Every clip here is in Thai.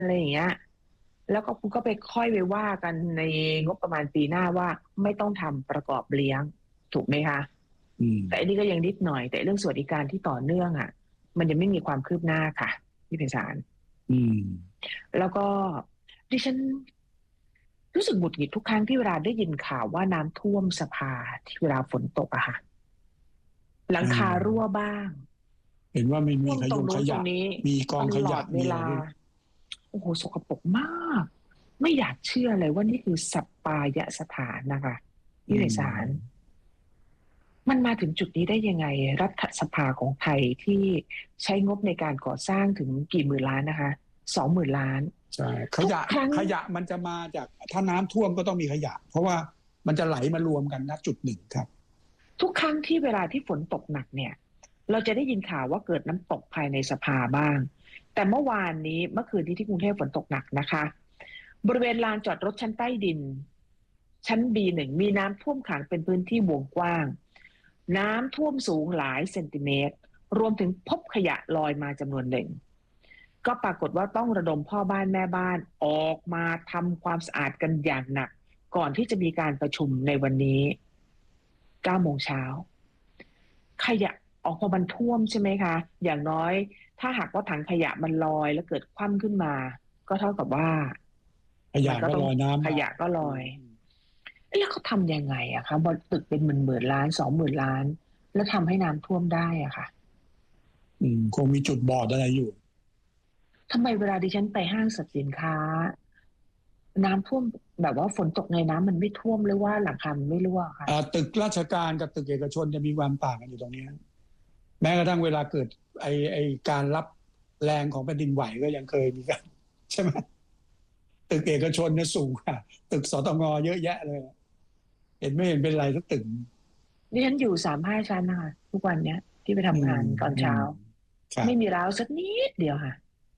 อะไรอย่างเงี้ยแล้วก็คุณก็ไปค่อยไปว่ากันในงบประมาณปีหน้าว่าไม่ต้องทำประกอบเลี้ยงถูกไหมคะแต่อันนี้ก็ยังนิดหน่อยแต่เรื่องสวัสดิการที่ต่อเนื่องอ่ะมันยังไม่มีความคืบหน้าค่ะพี่ไพศาลแล้วก็ดิฉันรู้สึกหงุดหงิดทุกครั้งที่เวลาได้ยินข่าวว่าน้ำท่วมสภาที่เวลาฝนตกอะค่ะหลังคารั่วบ้างเห็นว่ามันมีขยะมีกองขยะเวลาโอ้โหสกปรกมากไม่อยากเชื่อเลยว่านี่คือสัปปายสถานนะคะที่ในศาลมันมาถึงจุดนี้ได้ยังไงรัฐสภาของไทยที่ใช้งบในการก่อสร้างถึงกี่หมื่นล้านนะคะ20,000 ล้านใช่ขยะมันจะมาจากถ้าน้ำท่วมก็ต้องมีขยะเพราะว่ามันจะไหลมารวมกันณจุดหนึ่งครับทุกครั้งที่เวลาที่ฝนตกหนักเนี่ยเราจะได้ยินข่าวว่าเกิดน้ำตกภายในสภาบ้างแต่เมื่อคืนนี้ที่กรุงเทพฝนตกหนักนะคะบริเวณลานจอดรถชั้นใต้ดินชั้น B1 มีน้ำท่วมขังเป็นพื้นที่วงกว้างน้ำท่วมสูงหลายเซนติเมตรรวมถึงพบขยะลอยมาจำนวนหนึ่งก็ปรากฏว่าต้องระดมพ่อบ้านแม่บ้านออกมาทำความสะอาดกันอย่างหนักก่อนที่จะมีการประชุมในวันนี้9 โมงเช้าขยะออกพอมันท่วมใช่ไหมคะอย่างน้อยถ้าหากว่าถังขยะมันลอยแล้วเกิดคว่ำขึ้นมาก็เท่ากับว่าขยะก็ลอยน้ำขยะก็ลอยแล้วเขาทำยังไงอะคะบนตึกเป็นหมื่นล้าน20,000 ล้านแล้วทำให้น้ำท่วมได้อะค่ะคงมีจุดบอดอะไรอยู่ทำไมเวลาดิฉันไปห้างสรรพสินค้าน้ำท่วมแบบว่าฝนตกในน้ำมันไม่ท่วมหรือว่าหลังคามันไม่รั่วคะตึกราชการกับตึกเอกชนจะมีความต่างกันอยู่ตรงนี้แม้กระทั่งเวลาเกิดไอการรับแรงของแผ่นดินไหวก็ยังเคยมีกันใช่ไหมตึกเอกชนเนี่ยสูงค่ะตึกสตง.เยอะแยะเลยเห็นไม่เห็นเป็นไรสักตึกดิฉันอยู่3-5 ชั้นนะคะทุกวันเนี้ยที่ไปทำงานตอนเช้าไม่มีราวสักนิดเดียวค่ะ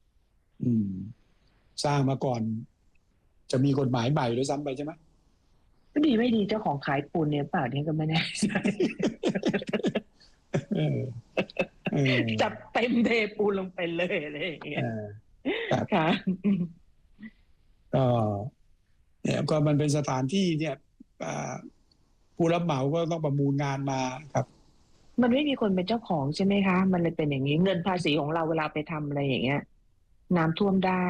สร้างมาก่อนจะมีกฎหมายใหม่ด้วยซ้ำไปใช่ไหมไม่ดีเจ้าของขายปูนเนี่ยเปล่าเนี่ยก็ไม่แน่ใจจับเต็มเทปูนลงไปเลยอะไรอย่างเงี้ยค่ะเนี่ยก็มันเป็นสถานที่เนี่ยผู้รับเหมาก็ต้องประมูลงานมาครับมันไม่มีคนเป็นเจ้าของใช่ไหมคะมันเลยเป็นอย่างนี้เงินภาษีของเราเวลาไปทำอะไรอย่างเงี้ยน้ำท่วมได้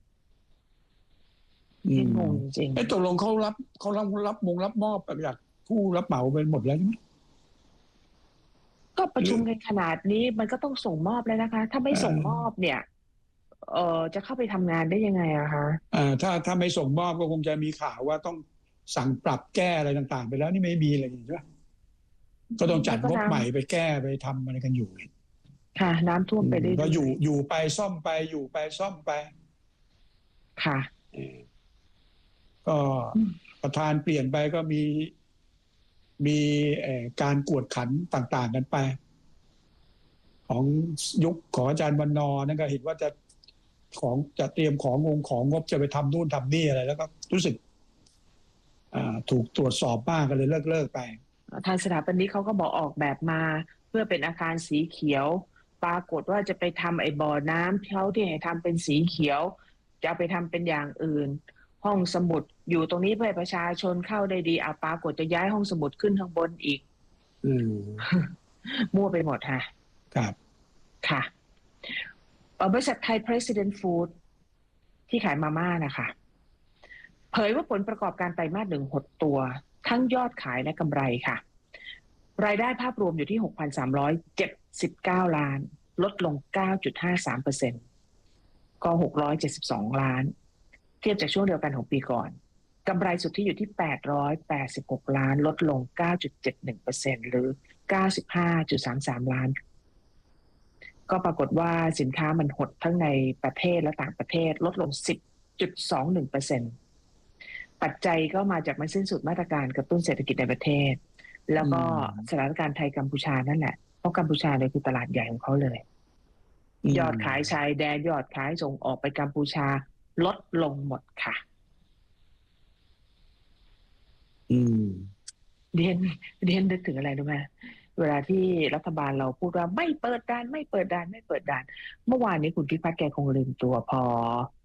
งงจริงตกลงเขารับมอบจากผู้รับเหมาเป็นหมดแล้วใช่ไหมก็ประชุมกันขนาดนี้มันก็ต้องส่งมอบแล้วนะคะถ้าไม่ส่งมอบเนี่ยจะเข้าไปทำงานได้ยังไงอะคะถ้าไม่ส่งมอบก็คงจะมีข่าวว่าต้องสั่งปรับแก้อะไรต่างๆไปแล้วนี่ไม่มีอะไรอย่างนี้ใช่ไหมก็ต้องจัดงบใหม่ไปแก้ไปทำอะไรกันอยู่ค่ะน้ำท่วมไปได้ก็อยู่ไปซ่อมไปอยู่ไปซ่อมไปค่ะก็ประธานเปลี่ยนไปก็มีการกวดขันต่างๆกันไปของยุคของอาจารย์วรรณนั่นก็เห็นว่าจะเตรียมของงบจะไปทำนู่นทำนี่อะไรแล้วก็รู้สึกถูกตรวจสอบบ้างก็เลยเลิกไปทางสถาปนิกเขาก็บอกออกแบบมาเพื่อเป็นอาคารสีเขียวปรากฏว่าจะไปทำไอ้บ่อน้ำเขาที่ให้ทำเป็นสีเขียวจะเอาไปทำเป็นอย่างอื่นห้องสมุดอยู่ตรงนี้เพื่อประชาชนเข้าได้ดีปรากฏจะย้ายห้องสมุดขึ้นข้างบนอีกมั่วไปหมดค่ะครับค่ะบริษัทไทย President Food ที่ขายมาม่านะคะเผยว่าผลประกอบการไตรมาส 1หดตัวทั้งยอดขายและกำไรค่ะรายได้ภาพรวมอยู่ที่ 6,379 ล้านลดลง 9.53% ก็672 ล้านเทียบจากช่วงเดียวกันของปีก่อนกำไรสุทธิอยู่ที่886 ล้านลดลง 9.71% หรือ 95.33 ล้านก็ปรากฏว่าสินค้ามันหดทั้งในประเทศและต่างประเทศลดลง 10.21%ปัจจัยก็มาจากมันสิ้นสุดมาตรการกระตุ้นเศรษฐกิจในประเทศแล้วก็สถานการณ์ไทยกัมพูชานั่นแหละเพราะกัมพูชาเนี่ยคือตลาดใหญ่ของเขาเลยยอดขายชายแดนยอดขายส่งออกไปกัมพูชาลดลงหมดค่ะเรียนนึกถึงอะไรรู้ไหมเวลาที่รัฐบาลเราพูดว่าไม่เปิดด่านเมื่อวานนี้คุณพิพัฒน์แกคงลืมตัวพอ